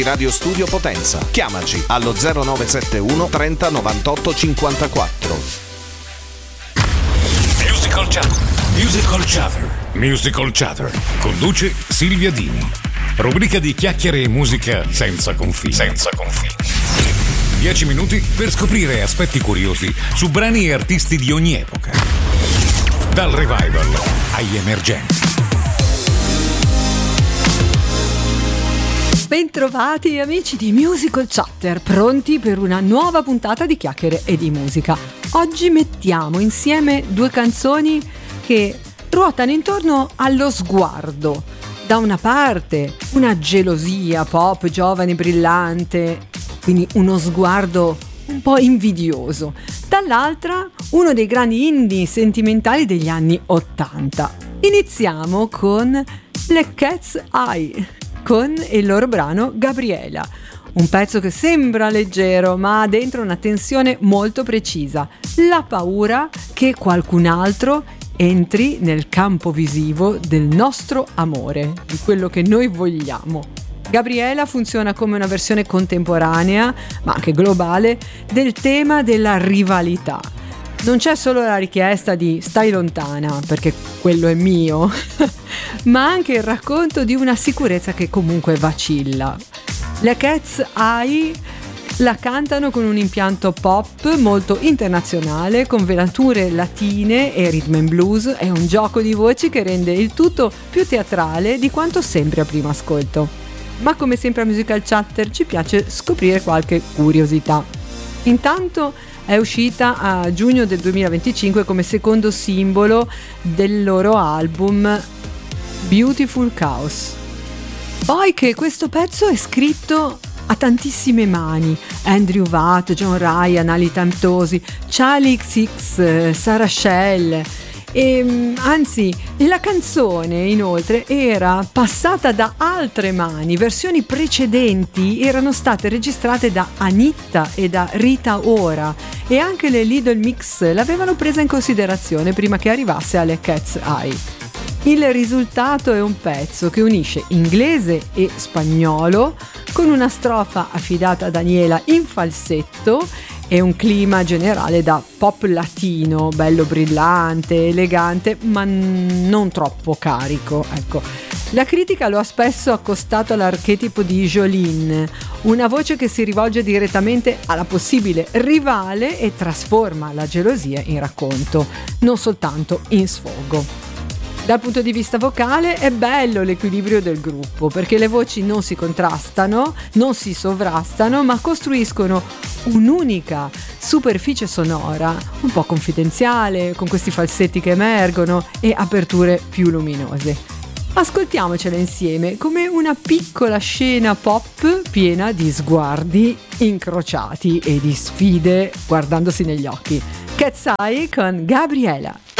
Radio Studio Potenza. Chiamaci allo 0971 30 98 54. Musical Chatter. Musical Chatter. Musical Chatter. Conduce Silvia Dini. Rubrica di chiacchiere e musica senza confini. 10 minuti per scoprire aspetti curiosi su brani e artisti di ogni epoca. Dal revival agli emergenti. Bentrovati amici di Musical Chatter, pronti per una nuova puntata di chiacchiere e di musica. Oggi mettiamo insieme due canzoni che ruotano intorno allo sguardo. Da una parte una gelosia pop giovane brillante, quindi uno sguardo un po' invidioso. Dall'altra uno dei grandi indie sentimentali degli anni '80. Iniziamo con le Cat's Eye, con il loro brano Gabriela, un pezzo che sembra leggero ma ha dentro una tensione molto precisa, la paura che qualcun altro entri nel campo visivo del nostro amore, di quello che noi vogliamo. Gabriela funziona come una versione contemporanea, ma anche globale, del tema della rivalità. Non c'è solo la richiesta di stai lontana, perché quello è mio, ma anche il racconto di una sicurezza che comunque vacilla. Le Cat's Eye la cantano con un impianto pop molto internazionale, con venature latine e rhythm and blues. È un gioco di voci che rende il tutto più teatrale di quanto sembri a primo ascolto. Ma come sempre a Musical Chatter ci piace scoprire qualche curiosità. Intanto è uscita a giugno del 2025 come secondo simbolo del loro album Beautiful Chaos. Poi che questo pezzo è scritto a tantissime mani: Andrew Watt, John Ryan, Ali Tamtosi, Charlie XX, Sarah Shell. E anzi, la canzone inoltre era passata da altre mani. Versioni precedenti erano state registrate da Anitta e da Rita Ora, e anche le Little Mix l'avevano presa in considerazione prima che arrivasse alle Cat's Eye. Il risultato è un pezzo che unisce inglese e spagnolo, con una strofa affidata a Daniela in falsetto e un clima generale da pop latino, bello brillante, elegante, ma non troppo carico, ecco. La critica lo ha spesso accostato all'archetipo di Jolene, una voce che si rivolge direttamente alla possibile rivale e trasforma la gelosia in racconto, non soltanto in sfogo. Dal punto di vista vocale è bello l'equilibrio del gruppo, perché le voci non si contrastano, non si sovrastano, ma costruiscono un'unica superficie sonora, un po' confidenziale, con questi falsetti che emergono e aperture più luminose. Ascoltiamocela insieme come una piccola scena pop piena di sguardi incrociati e di sfide guardandosi negli occhi. Cat's Eye con Gabriela.